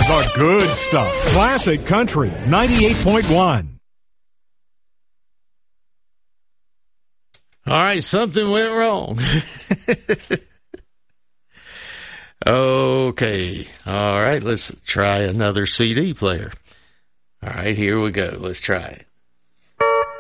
The good stuff. Classic Country 98.1. All right, something went wrong. Okay. All right, let's try another CD player. All right, here we go. Let's try it.